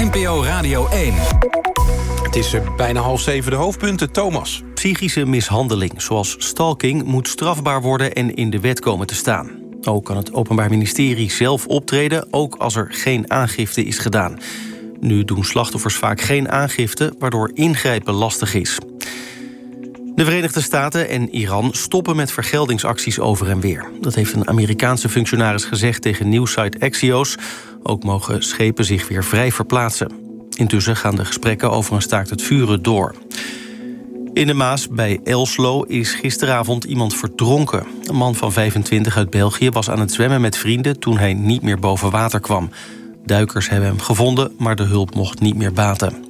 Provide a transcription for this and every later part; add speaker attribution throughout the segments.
Speaker 1: NPO Radio 1.
Speaker 2: Het is bijna 6:30, de hoofdpunten. Thomas.
Speaker 3: Psychische mishandeling, zoals stalking, moet strafbaar worden en in de wet komen te staan. Ook kan het Openbaar Ministerie zelf optreden, ook als er geen aangifte is gedaan. Nu doen slachtoffers vaak geen aangifte, waardoor ingrijpen lastig is. De Verenigde Staten en Iran stoppen met vergeldingsacties over en weer. Dat heeft een Amerikaanse functionaris gezegd tegen nieuwssite Axios. Ook mogen schepen zich weer vrij verplaatsen. Intussen gaan de gesprekken over een staakt het vuren door. In de Maas bij Elslo is gisteravond iemand verdronken. Een man van 25 uit België was aan het zwemmen met vrienden toen hij niet meer boven water kwam. Duikers hebben hem gevonden, maar de hulp mocht niet meer baten.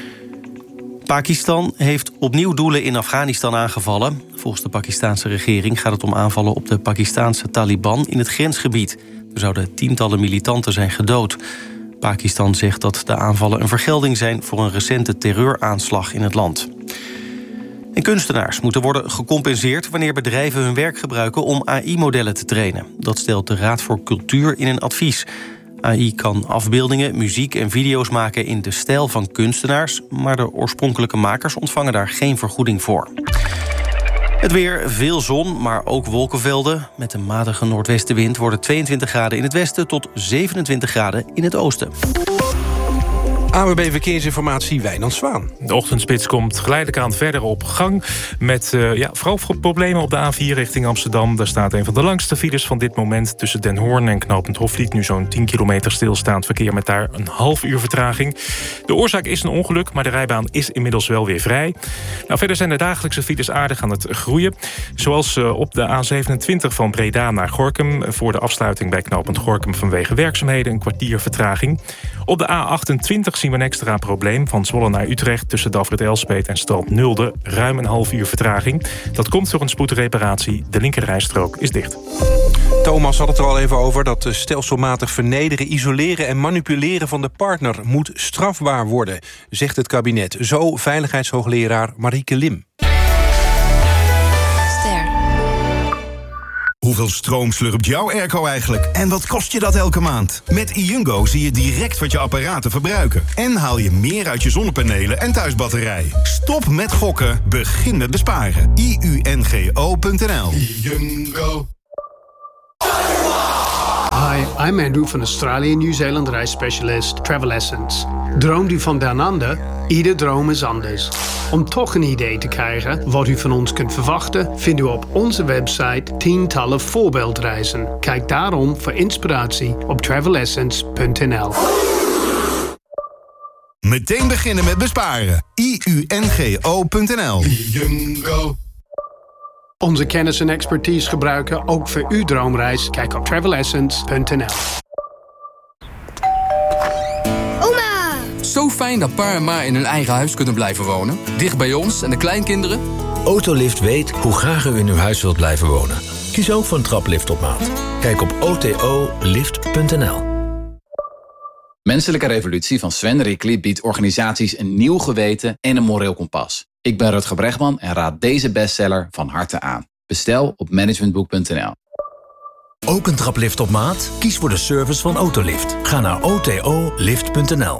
Speaker 3: Pakistan heeft opnieuw doelen in Afghanistan aangevallen. Volgens de Pakistanse regering gaat het om aanvallen op de Pakistanse Taliban in het grensgebied. Er zouden tientallen militanten zijn gedood. Pakistan zegt dat de aanvallen een vergelding zijn voor een recente terreuraanslag in het land. En kunstenaars moeten worden gecompenseerd wanneer bedrijven hun werk gebruiken om AI-modellen te trainen. Dat stelt de Raad voor Cultuur in een advies. AI kan afbeeldingen, muziek en video's maken in de stijl van kunstenaars, maar de oorspronkelijke makers ontvangen daar geen vergoeding voor. Het weer, veel zon, maar ook wolkenvelden. Met een matige noordwestenwind worden 22 graden in het westen tot 27 graden in het oosten.
Speaker 2: ANWB Verkeersinformatie, Wijnand Zwaan.
Speaker 4: De ochtendspits komt geleidelijk aan verder op gang. Met vooral problemen op de A4 richting Amsterdam. Daar staat een van de langste files van dit moment tussen Den Hoorn en knooppunt Hofvliet. Nu zo'n 10 kilometer stilstaand verkeer met daar een half uur vertraging. De oorzaak is een ongeluk, maar de rijbaan is inmiddels wel weer vrij. Nou, verder zijn de dagelijkse files aardig aan het groeien. Zoals op de A27 van Breda naar Gorinchem. Voor de afsluiting bij knooppunt Gorinchem vanwege werkzaamheden een kwartier vertraging. Op de A28 zien we een extra probleem. Van Zwolle naar Utrecht tussen Dafrit Elspeet en Strand Nulde. Ruim een half uur vertraging. Dat komt door een spoedreparatie. De linkerrijstrook is dicht.
Speaker 2: Thomas had het er al even over dat stelselmatig vernederen, isoleren en manipuleren van de partner moet strafbaar worden, zegt het kabinet. Zo veiligheidshoogleraar Marieke Lim.
Speaker 5: Hoeveel stroom slurpt jouw airco eigenlijk? En wat kost je dat elke maand? Met iUngo zie je direct wat je apparaten verbruiken. En haal je meer uit je zonnepanelen en thuisbatterij. Stop met gokken, begin met besparen. iUNGO.nl. iUngo.
Speaker 6: Hi, I'm Andrew van Australië en Nieuw-Zeeland reisspecialist Travel Essence. Droomt u van down under? Ieder droom is anders. Om toch een idee te krijgen wat u van ons kunt verwachten, vindt u op onze website tientallen voorbeeldreizen. Kijk daarom voor inspiratie op travelessence.nl.
Speaker 5: Meteen beginnen met besparen. iUNGO.nl. iUngo.
Speaker 6: Onze kennis en expertise gebruiken ook voor uw droomreis. Kijk op travelessence.nl.
Speaker 1: Oma! Zo fijn dat pa en ma in hun eigen huis kunnen blijven wonen. Dicht bij ons en de kleinkinderen.
Speaker 7: Autolift weet hoe graag u in uw huis wilt blijven wonen. Kies ook voor een traplift op maat. Kijk op otolift.nl.
Speaker 8: Menselijke Revolutie van Sven Rickly biedt organisaties een nieuw geweten en een moreel kompas. Ik ben Rutger Bregman en raad deze bestseller van harte aan. Bestel op managementboek.nl.
Speaker 7: Ook een traplift op maat? Kies voor de service van Autolift. Ga naar otolift.nl.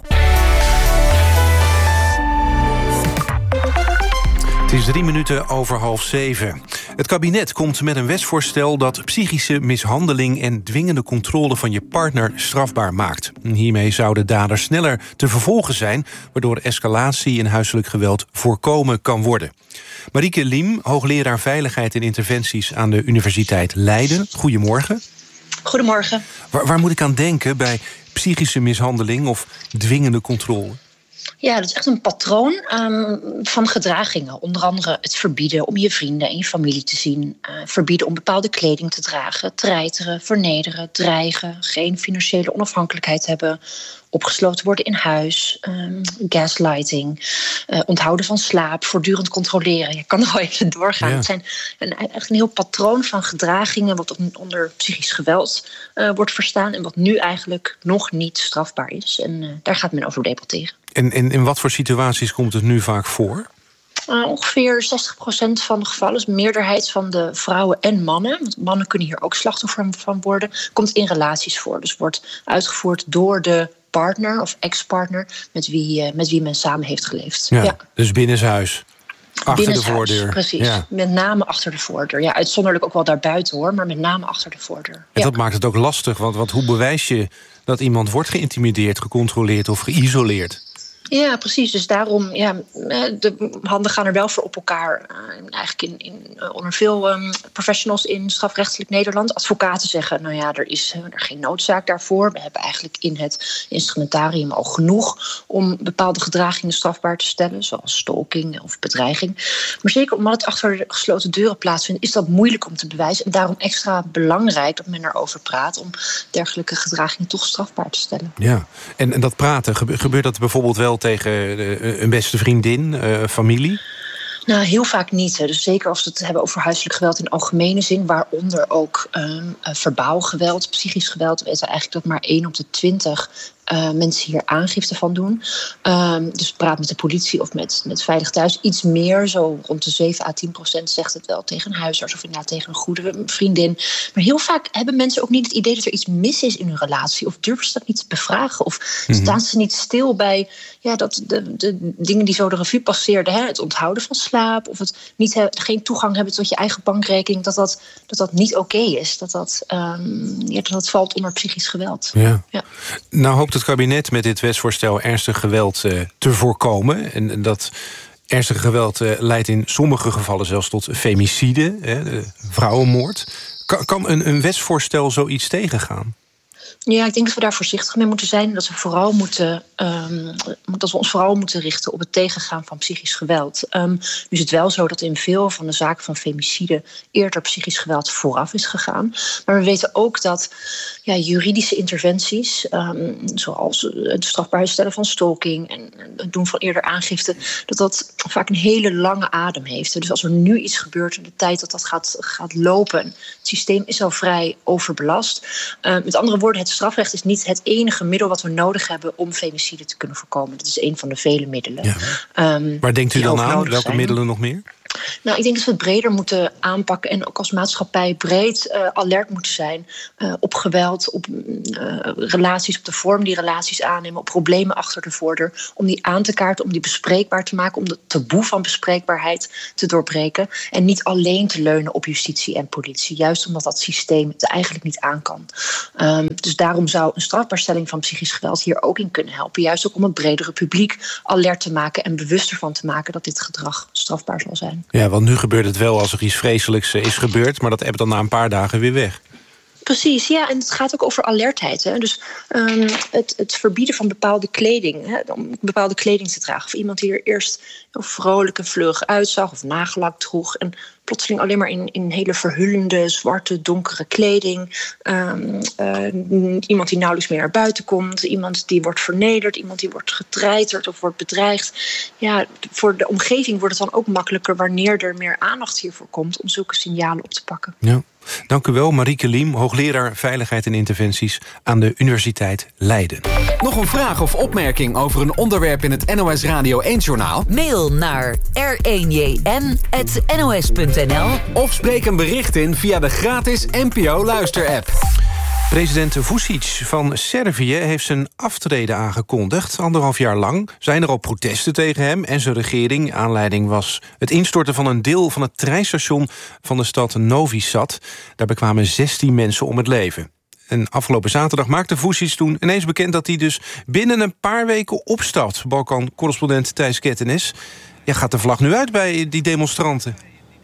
Speaker 2: Het is 3 minuten over 6:30. Het kabinet komt met een wetsvoorstel dat psychische mishandeling en dwingende controle van je partner strafbaar maakt. Hiermee zouden daders sneller te vervolgen zijn, waardoor escalatie in huiselijk geweld voorkomen kan worden. Marieke Lim, hoogleraar Veiligheid en Interventies aan de Universiteit Leiden. Goedemorgen.
Speaker 9: Goedemorgen.
Speaker 2: Waar moet ik aan denken bij psychische mishandeling of dwingende controle?
Speaker 9: Ja, dat is echt een patroon van gedragingen. Onder andere het verbieden om je vrienden en je familie te zien. Verbieden om bepaalde kleding te dragen. Treiteren, vernederen, dreigen. Geen financiële onafhankelijkheid hebben. Opgesloten worden in huis. Gaslighting. Onthouden van slaap. Voortdurend controleren. Je kan er al even doorgaan. Ja. Het zijn echt een heel patroon van gedragingen wat onder psychisch geweld wordt verstaan. En wat nu eigenlijk nog niet strafbaar is. En daar gaat men over debatteren.
Speaker 2: En in wat voor situaties komt het nu vaak voor?
Speaker 9: Ongeveer 60% van de gevallen, dus meerderheid van de vrouwen en mannen, want mannen kunnen hier ook slachtoffer van worden, komt in relaties voor. Dus wordt uitgevoerd door de partner of ex-partner met wie men samen heeft geleefd.
Speaker 2: Ja. Dus binnenshuis. Achter de voordeur.
Speaker 9: Precies.
Speaker 2: Ja.
Speaker 9: Met name achter de voordeur. Ja, uitzonderlijk ook wel daarbuiten hoor, maar met name achter de voordeur.
Speaker 2: En dat maakt het ook lastig, want hoe bewijs je dat iemand wordt geïntimideerd, gecontroleerd of geïsoleerd?
Speaker 9: Ja, precies. Dus daarom, de handen gaan er wel voor op elkaar. Eigenlijk onder veel professionals in strafrechtelijk Nederland. Advocaten zeggen, er is geen noodzaak daarvoor. We hebben eigenlijk in het instrumentarium al genoeg om bepaalde gedragingen strafbaar te stellen, zoals stalking of bedreiging. Maar zeker omdat het achter de gesloten deuren plaatsvindt, is dat moeilijk om te bewijzen. En daarom extra belangrijk dat men erover praat om dergelijke gedragingen toch strafbaar te stellen.
Speaker 2: Ja, en dat praten, gebeurt dat bijvoorbeeld wel tegen een beste vriendin, familie?
Speaker 9: Nou, heel vaak niet. Dus zeker als we het hebben over huiselijk geweld in algemene zin, waaronder ook verbaal geweld, psychisch geweld, weten we eigenlijk dat maar 1 op de 20 mensen hier aangifte van doen. Dus praat met de politie of met Veilig Thuis. Iets meer, zo rond de 7-10% zegt het wel tegen een huisarts of inderdaad tegen een goede vriendin. Maar heel vaak hebben mensen ook niet het idee dat er iets mis is in hun relatie, of durven ze dat niet te bevragen, of staan ze niet stil bij dat de dingen die zo de revue passeerden, het onthouden van slaap, of het geen toegang hebben tot je eigen bankrekening, dat niet oké is. Dat valt onder psychisch geweld.
Speaker 2: Ja. Nou hoopt het kabinet met dit wetsvoorstel ernstig geweld te voorkomen. En dat ernstig geweld leidt in sommige gevallen zelfs tot femicide, vrouwenmoord. Kan een wetsvoorstel zoiets tegengaan?
Speaker 9: Ja, ik denk dat we daar voorzichtig mee moeten zijn. Dat we ons vooral moeten richten op het tegengaan van psychisch geweld. Nu is het wel zo dat in veel van de zaken van femicide eerder psychisch geweld vooraf is gegaan. Maar we weten ook dat juridische interventies, zoals het strafbaar stellen van stalking en het doen van eerder aangifte, dat vaak een hele lange adem heeft. Dus als er nu iets gebeurt in de tijd dat gaat lopen, het systeem is al vrij overbelast. Met andere woorden, het strafrecht is niet het enige middel wat we nodig hebben om femicide te kunnen voorkomen. Dat is een van de vele middelen. Ja.
Speaker 2: Waar denkt u dan aan? Welke middelen nog meer?
Speaker 9: Nou, ik denk dat we het breder moeten aanpakken en ook als maatschappij breed alert moeten zijn op geweld, op relaties, op de vorm die relaties aannemen, op problemen achter de voordeur, om die aan te kaarten, om die bespreekbaar te maken, om de taboe van bespreekbaarheid te doorbreken en niet alleen te leunen op justitie en politie, juist omdat dat systeem het eigenlijk niet aan kan. Dus daarom zou een strafbaarstelling van psychisch geweld hier ook in kunnen helpen, juist ook om het bredere publiek alert te maken en bewuster van te maken dat dit gedrag strafbaar zal zijn.
Speaker 2: Ja, want nu gebeurt het wel als er iets vreselijks is gebeurd, maar dat ebbt dan na een paar dagen weer weg.
Speaker 9: Precies, ja, en het gaat ook over alertheid. Hè? Dus het verbieden van bepaalde kleding, om bepaalde kleding te dragen. Of iemand die er eerst vrolijk en vlug uitzag of nagellakt droeg en plotseling alleen maar in hele verhullende, zwarte, donkere kleding. Iemand die nauwelijks meer naar buiten komt. Iemand die wordt vernederd. Iemand die wordt getreiterd of wordt bedreigd. Ja, voor de omgeving wordt het dan ook makkelijker wanneer er meer aandacht hiervoor komt om zulke signalen op te pakken.
Speaker 2: Ja. Dank u wel, Marieke Liem, hoogleraar Veiligheid en Interventies aan de Universiteit Leiden.
Speaker 1: Nog een vraag of opmerking over een onderwerp in het NOS Radio 1-journaal?
Speaker 10: Mail naar r1jn@nos.nl
Speaker 1: of spreek een bericht in via de gratis NPO-luister-app.
Speaker 2: President Vučić van Servië heeft zijn aftreden aangekondigd. 1,5 jaar lang zijn er al protesten tegen hem en zijn regering. Aanleiding was het instorten van een deel van het treinstation van de stad Novi Sad. Daar bekwamen 16 mensen om het leven. En afgelopen zaterdag maakte Vučić toen ineens bekend dat hij dus binnen een paar weken opstapt. Balkan-correspondent Thijs Kettenis. Ja, gaat de vlag nu uit bij die demonstranten?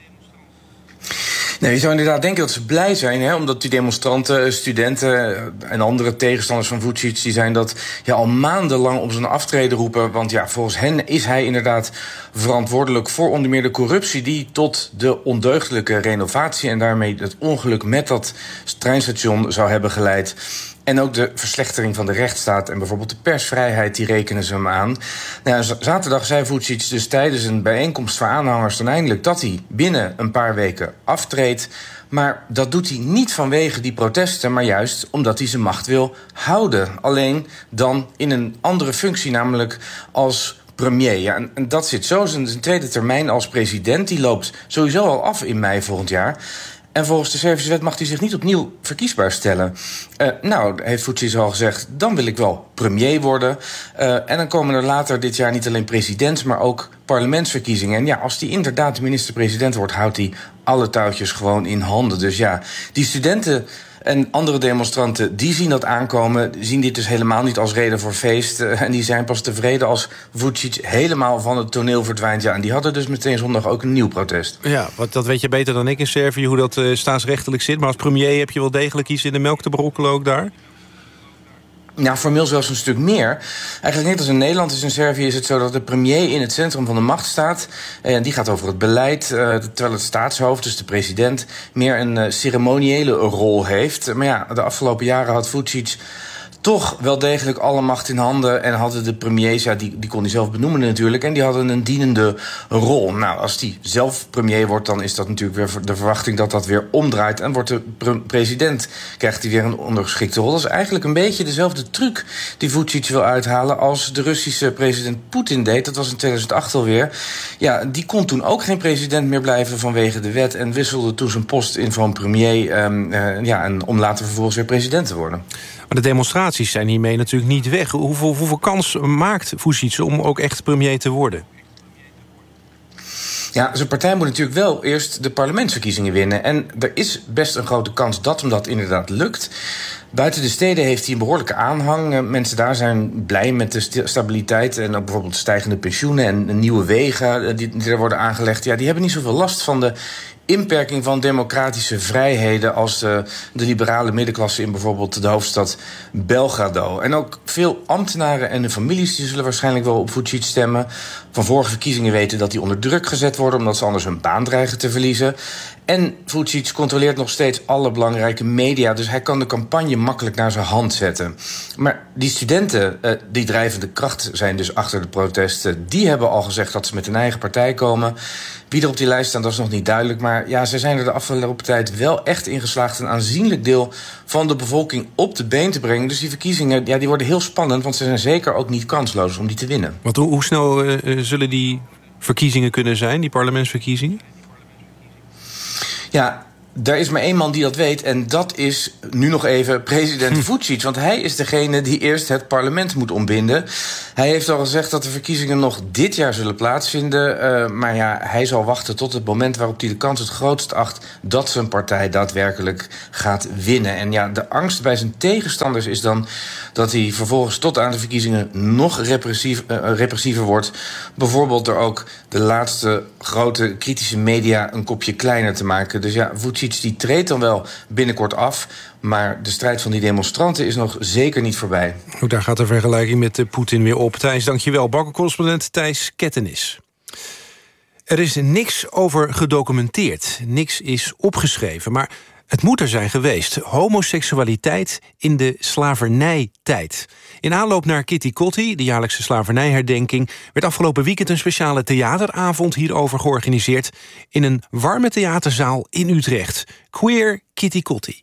Speaker 11: Nee, je zou inderdaad denken dat ze blij zijn, omdat die demonstranten, studenten en andere tegenstanders van Vučić, die zijn dat al maandenlang op zijn aftreden roepen. Want volgens hen is hij inderdaad verantwoordelijk voor onder meer de corruptie die tot de ondeugdelijke renovatie en daarmee het ongeluk met dat treinstation zou hebben geleid. En ook de verslechtering van de rechtsstaat en bijvoorbeeld de persvrijheid, die rekenen ze hem aan. Zaterdag zei Vučić dus tijdens een bijeenkomst voor aanhangers dan eindelijk dat hij binnen een paar weken aftreedt. Maar dat doet hij niet vanwege die protesten, maar juist omdat hij zijn macht wil houden. Alleen dan in een andere functie, namelijk als premier. Ja, en dat zit zo. Zijn tweede termijn als president die loopt sowieso al af in mei volgend jaar. En volgens de Servische wet mag hij zich niet opnieuw verkiesbaar stellen. Heeft Vučić al gezegd, dan wil ik wel premier worden. En dan komen er later dit jaar niet alleen presidents, maar ook parlementsverkiezingen. En ja, als hij inderdaad de minister-president wordt, houdt hij alle touwtjes gewoon in handen. Dus ja, die studenten en andere demonstranten, die zien dat aankomen, zien dit dus helemaal niet als reden voor feest. En die zijn pas tevreden als Vučić helemaal van het toneel verdwijnt. Ja, en die hadden dus meteen zondag ook een nieuw protest.
Speaker 2: Ja, dat weet je beter dan ik in Servië, hoe dat staatsrechtelijk zit. Maar als premier heb je wel degelijk iets in de melk te brokkelen ook daar?
Speaker 11: Ja, formeel zelfs een stuk meer. Eigenlijk net als in Nederland is in Servië is het zo dat de premier in het centrum van de macht staat. Die gaat over het beleid, terwijl het staatshoofd, dus de president, meer een ceremoniële rol heeft. Maar ja, de afgelopen jaren had Vučić toch wel degelijk alle macht in handen. En hadden de premiers, die kon hij zelf benoemen natuurlijk, en die hadden een dienende rol. Nou, als die zelf premier wordt, dan is dat natuurlijk weer de verwachting dat dat weer omdraait. En wordt de president, krijgt hij weer een ondergeschikte rol. Dat is eigenlijk een beetje dezelfde truc die Vučić wil uithalen als de Russische president Poetin deed. Dat was in 2008 alweer. Ja, die kon toen ook geen president meer blijven vanwege de wet en wisselde toen zijn post in van premier. En om later vervolgens weer president te worden.
Speaker 2: Maar de demonstraties zijn hiermee natuurlijk niet weg. Hoeveel kans maakt Vučić om ook echt premier te worden?
Speaker 11: Ja, zijn partij moet natuurlijk wel eerst de parlementsverkiezingen winnen. En er is best een grote kans dat hem dat inderdaad lukt. Buiten de steden heeft hij een behoorlijke aanhang. Mensen daar zijn blij met de stabiliteit en ook bijvoorbeeld stijgende pensioenen en nieuwe wegen die er worden aangelegd. Ja, die hebben niet zoveel last van de inperking van democratische vrijheden als de liberale middenklasse in bijvoorbeeld de hoofdstad Belgrado. En ook veel ambtenaren en hun families die zullen waarschijnlijk wel op Vučić stemmen. Van vorige verkiezingen weten dat die onder druk gezet worden omdat ze anders hun baan dreigen te verliezen. En Vučić controleert nog steeds alle belangrijke media, dus hij kan de campagne makkelijk naar zijn hand zetten. Maar die studenten, die drijvende kracht zijn dus achter de protesten, die hebben al gezegd dat ze met een eigen partij komen. Wie er op die lijst staat, dat is nog niet duidelijk. Maar ja, ze zijn er de afgelopen tijd wel echt in geslaagd een aanzienlijk deel van de bevolking op de been te brengen. Dus die verkiezingen, die worden heel spannend, want ze zijn zeker ook niet kansloos om die te winnen.
Speaker 2: Want hoe snel zullen die verkiezingen kunnen zijn, die parlementsverkiezingen?
Speaker 11: Ja, daar is maar één man die dat weet en dat is nu nog even president Vučić. Want hij is degene die eerst het parlement moet ontbinden. Hij heeft al gezegd dat de verkiezingen nog dit jaar zullen plaatsvinden. Maar ja, hij zal wachten tot het moment waarop hij de kans het grootst acht dat zijn partij daadwerkelijk gaat winnen. En ja, de angst bij zijn tegenstanders is dan dat hij vervolgens tot aan de verkiezingen nog repressiever wordt. Bijvoorbeeld door ook de laatste grote kritische media een kopje kleiner te maken. Dus ja, Vučić die treedt dan wel binnenkort af, maar de strijd van die demonstranten is nog zeker niet voorbij.
Speaker 2: Ook daar gaat de vergelijking met Poetin weer op. Thijs, dankjewel. Bakker-correspondent Thijs Kettenis. Er is niks over gedocumenteerd. Niks is opgeschreven, maar het moet er zijn geweest. Homoseksualiteit in de slavernijtijd. In aanloop naar Kitty Kotti, de jaarlijkse slavernijherdenking, werd afgelopen weekend een speciale theateravond hierover georganiseerd in een warme theaterzaal in Utrecht. Queer Kitty Kotti.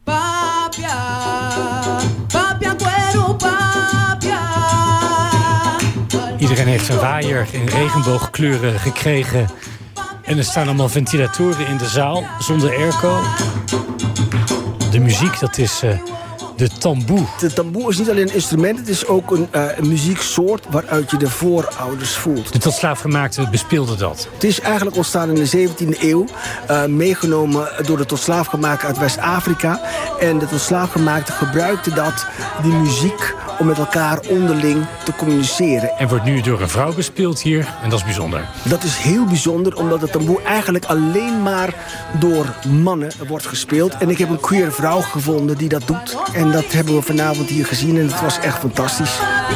Speaker 10: Iedereen heeft een waaier in regenboogkleuren gekregen. En er staan allemaal ventilatoren in de zaal, zonder airco. De muziek, dat is de tamboe.
Speaker 12: De tamboe is niet alleen een instrument, het is ook een muzieksoort waaruit je de voorouders voelt.
Speaker 10: De tot slaafgemaakte bespeelde dat.
Speaker 12: Het is eigenlijk ontstaan in de 17e eeuw, meegenomen door de tot slaafgemaakte uit West-Afrika. En de tot slaafgemaakte gebruikte die muziek, om met elkaar onderling te communiceren.
Speaker 10: En wordt nu door een vrouw bespeeld hier, en dat is bijzonder.
Speaker 12: Dat is heel bijzonder, omdat de tamboe eigenlijk alleen maar door mannen wordt gespeeld. En ik heb een queer vrouw gevonden die dat doet. En dat hebben we vanavond hier gezien en het was echt fantastisch.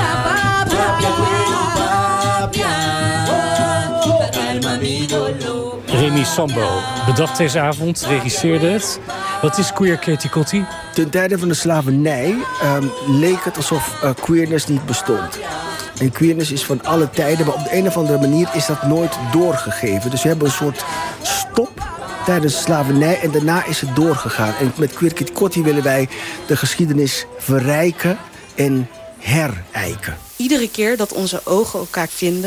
Speaker 10: Remy Sambo bedacht deze avond, regisseerde het. Wat is queer Kitty Kotti?
Speaker 12: Ten tijde van de slavernij leek het alsof queerness niet bestond. En queerness is van alle tijden, maar op de een of andere manier is dat nooit doorgegeven. Dus we hebben een soort stop tijdens de slavernij en daarna is het doorgegaan. En met Queer Kitty Kotti willen wij de geschiedenis verrijken en herijken.
Speaker 13: Iedere keer dat onze ogen elkaar vinden,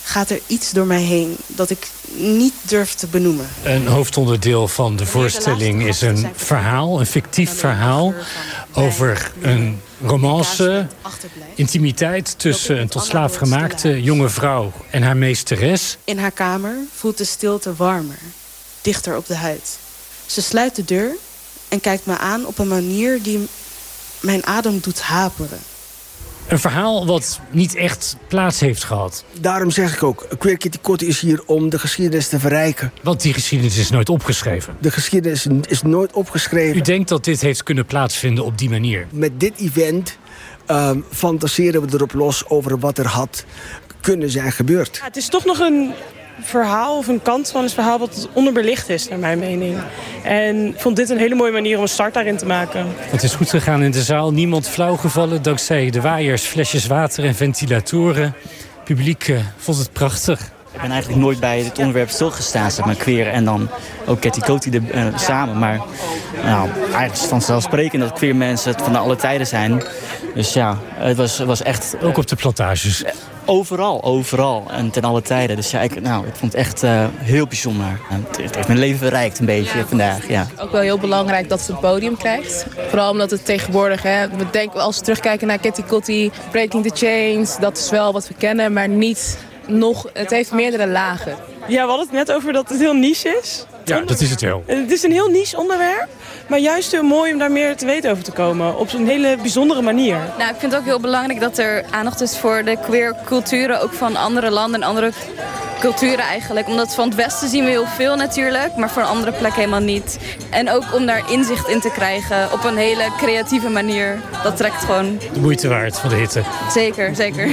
Speaker 13: gaat er iets door mij heen dat ik niet durf te benoemen.
Speaker 10: Een hoofdonderdeel van de voorstelling is een verhaal, een fictief verhaal over een romance, intimiteit tussen een tot slaaf gemaakte jonge vrouw en haar meesteres.
Speaker 13: In haar kamer voelt de stilte warmer, dichter op de huid. Ze sluit de deur en kijkt me aan op een manier die mijn adem doet haperen.
Speaker 10: Een verhaal wat niet echt plaats heeft gehad.
Speaker 12: Daarom zeg ik ook, Queer Kitty Kotti is hier om de geschiedenis te verrijken.
Speaker 10: Want die geschiedenis is nooit opgeschreven.
Speaker 12: De geschiedenis is nooit opgeschreven.
Speaker 10: U denkt dat dit heeft kunnen plaatsvinden op die manier?
Speaker 12: Met dit event fantaseren we erop los over wat er had kunnen zijn gebeurd.
Speaker 14: Ja, het is toch nog een verhaal of een kant van het verhaal wat onderbelicht is, naar mijn mening. En ik vond dit een hele mooie manier om een start daarin te maken.
Speaker 10: Het is goed gegaan in de zaal. Niemand flauwgevallen dankzij de waaiers, flesjes water en ventilatoren. Het publiek vond het prachtig.
Speaker 15: Ik ben eigenlijk nooit bij dit onderwerp stilgestaan, zeg maar, queer en dan ook Kitty Kotti samen. Maar eigenlijk is het vanzelfsprekend dat queer mensen het van alle tijden zijn. Dus ja, het was echt...
Speaker 10: Ook op de plantages?
Speaker 15: Overal en ten alle tijden. Dus ja, ik vond het echt heel bijzonder. Het heeft mijn leven verrijkt een beetje vandaag, ja.
Speaker 16: Ook wel heel belangrijk dat ze een podium krijgt. Vooral omdat het tegenwoordig, we denken als we terugkijken naar Kitty Kotti, Breaking the Chains, dat is wel wat we kennen, maar niet nog, het heeft meerdere lagen.
Speaker 14: Ja, we hadden het net over dat het heel niche is.
Speaker 10: Ja, dat is het wel.
Speaker 14: Het is een heel niche onderwerp, maar juist heel mooi om daar meer te weten over te komen. Op zo'n hele bijzondere manier.
Speaker 17: Nou, ik vind het ook heel belangrijk dat er aandacht is voor de queer culturen, ook van andere landen en andere culturen eigenlijk. Omdat van het Westen zien we heel veel natuurlijk, maar voor een andere plek helemaal niet. En ook om daar inzicht in te krijgen op een hele creatieve manier. Dat trekt gewoon...
Speaker 10: De moeite waard van de hitte.
Speaker 17: Zeker, zeker.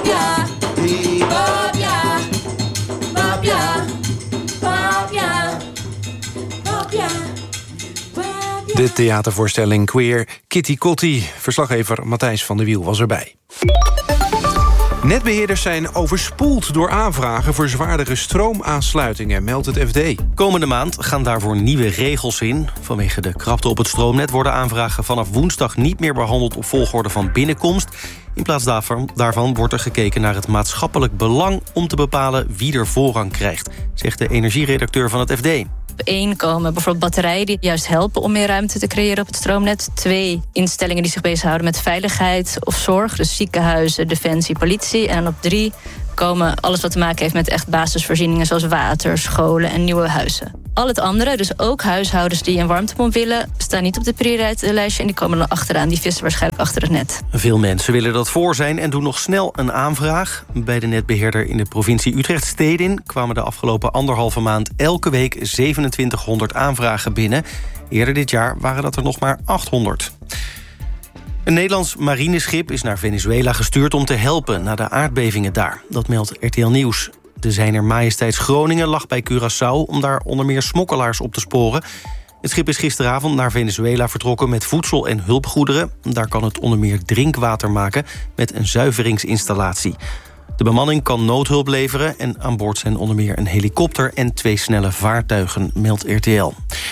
Speaker 2: De theatervoorstelling Queer Kitty Kotti. Verslaggever Matthijs van der Wiel was erbij. Netbeheerders zijn overspoeld door aanvragen voor zwaardere stroomaansluitingen, meldt het FD.
Speaker 3: Komende maand gaan daarvoor nieuwe regels in. Vanwege de krapte op het stroomnet worden aanvragen vanaf woensdag niet meer behandeld op volgorde van binnenkomst. In plaats daarvan wordt er gekeken naar het maatschappelijk belang om te bepalen wie er voorrang krijgt, zegt de energieredacteur van het FD.
Speaker 18: Op 1 komen bijvoorbeeld batterijen die juist helpen om meer ruimte te creëren op het stroomnet. 2 instellingen die zich bezighouden met veiligheid of zorg, dus ziekenhuizen, defensie, politie. En dan op 3 komen alles wat te maken heeft met echt basisvoorzieningen zoals water, scholen en nieuwe huizen. Al het andere, dus ook huishoudens die een warmtepomp willen, staan niet op de prioriteitenlijstje en die komen dan achteraan. Die vissen waarschijnlijk achter het net.
Speaker 3: Veel mensen willen dat voor zijn en doen nog snel een aanvraag. Bij de netbeheerder in de provincie Utrecht-Stedin kwamen de afgelopen 1,5 maand elke week 2700 aanvragen binnen. Eerder dit jaar waren dat er nog maar 800. Een Nederlands marineschip is naar Venezuela gestuurd om te helpen na de aardbevingen daar. Dat meldt RTL Nieuws. De Zijner Majesteits Groningen lag bij Curaçao om daar onder meer smokkelaars op te sporen. Het schip is gisteravond naar Venezuela vertrokken met voedsel en hulpgoederen. Daar kan het onder meer drinkwater maken met een zuiveringsinstallatie. De bemanning kan noodhulp leveren en aan boord zijn onder meer een helikopter en 2 snelle vaartuigen, meldt RTL.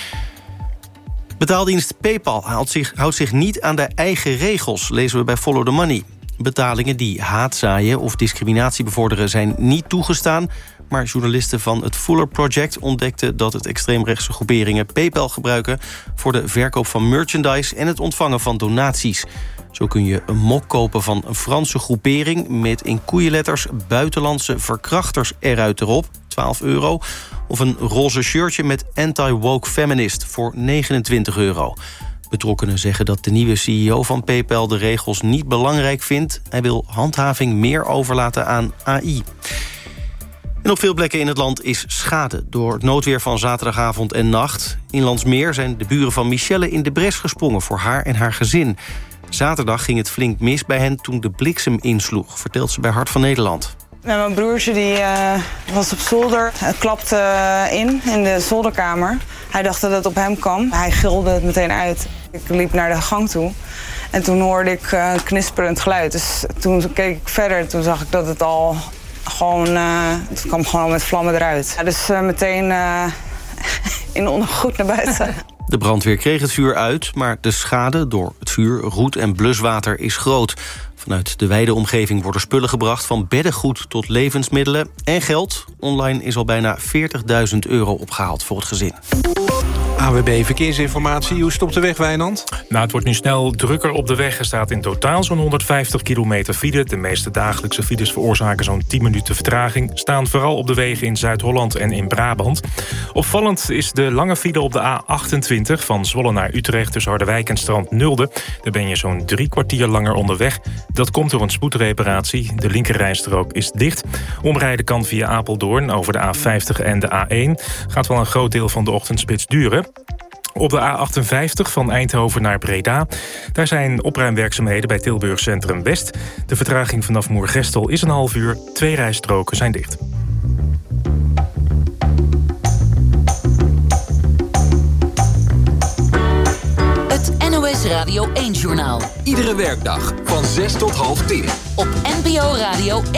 Speaker 3: Betaaldienst PayPal houdt zich niet aan de eigen regels, lezen we bij Follow the Money. Betalingen die haat zaaien of discriminatie bevorderen zijn niet toegestaan, maar journalisten van het Fuller Project ontdekten dat het extreemrechtse groeperingen PayPal gebruiken voor de verkoop van merchandise en het ontvangen van donaties. Zo kun je een mok kopen van een Franse groepering met in koeienletters buitenlandse verkrachters eruit erop, €12. Of een roze shirtje met anti-woke feminist voor €29. Betrokkenen zeggen dat de nieuwe CEO van PayPal de regels niet belangrijk vindt. Hij wil handhaving meer overlaten aan AI. En op veel plekken in het land is schade door het noodweer van zaterdagavond en nacht. In Landsmeer zijn de buren van Michelle in de bres gesprongen voor haar en haar gezin. Zaterdag ging het flink mis bij hen toen de bliksem insloeg, vertelt ze bij Hart van Nederland.
Speaker 19: Nou, mijn broertje die, was op zolder, klapte in de zolderkamer. Hij dacht dat het op hem kwam. Hij gilde het meteen uit. Ik liep naar de gang toe en toen hoorde ik een knisperend geluid. Dus toen keek ik verder en toen zag ik dat het al gewoon... het kwam gewoon al met vlammen eruit. Ja, dus meteen in ondergoed naar buiten.
Speaker 3: De brandweer kreeg het vuur uit, maar de schade door het vuur, roet en bluswater is groot. Vanuit de wijde omgeving worden spullen gebracht... van beddengoed tot levensmiddelen en geld. Online is al bijna €40.000 opgehaald voor het gezin.
Speaker 2: AWB Verkeersinformatie, hoe stopt de weg, Wijnand?
Speaker 4: Nou, het wordt nu snel drukker op de weg. Er staat in totaal zo'n 150 kilometer file. De meeste dagelijkse files veroorzaken zo'n 10 minuten vertraging. Staan vooral op de wegen in Zuid-Holland en in Brabant. Opvallend is de lange file op de A28... van Zwolle naar Utrecht tussen Harderwijk en Strand Nulde. Daar ben je zo'n 3 kwartier langer onderweg. Dat komt door een spoedreparatie. De linkerrijstrook is dicht. Omrijden kan via Apeldoorn over de A50 en de A1. Gaat wel een groot deel van de ochtendspits duren. Op de A58 van Eindhoven naar Breda. Daar zijn opruimwerkzaamheden bij Tilburg Centrum West. De vertraging vanaf Moergestel is een half uur. 2 rijstroken zijn dicht.
Speaker 20: Het NOS Radio 1-journaal.
Speaker 1: Iedere werkdag van 6 tot half 10.
Speaker 20: Op NPO Radio 1.